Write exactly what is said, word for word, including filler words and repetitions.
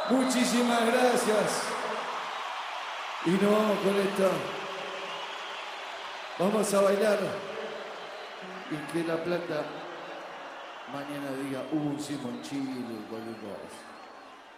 Muchísimas gracias. Y nos vamos con esto. Vamos a bailar. Y que La Plata mañana diga, uh, Simón Chile, cualquier cosa.